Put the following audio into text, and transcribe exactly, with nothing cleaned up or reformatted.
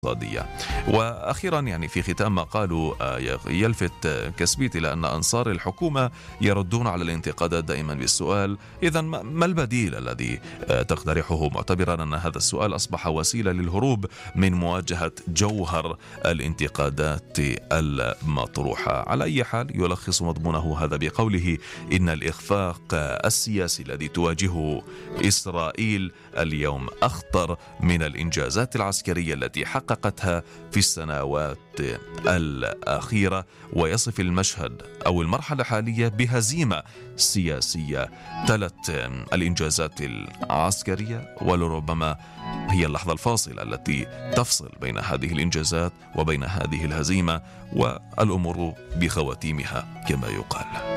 الاقتصادية. وأخيرا يعني في ختام ما قالوا يلفت كسبيت إلى أن أنصار الحكومة يردون على الانتقادات دائما بالسؤال: إذن ما البديل الذي تقترحه، معتبرا أن هذا السؤال أصبح وسيلة للهروب من مواجهة جوهر الانتقادات المطروحة. على أي حال يلخص مضمونه هذا بقوله: إن الإخفاق السياسي الذي تواجهه إسرائيل اليوم أخطر من الإنجازات العسكرية التي حققتها في السنوات الأخيرة، ويصف المشهد أو المرحلة الحالية بهزيمة سياسية تلت الإنجازات العسكرية، ولربما هي اللحظة الفاصلة التي تفصل بين هذه الإنجازات وبين هذه الهزيمة، والأمور بخواتيمها كما يقال.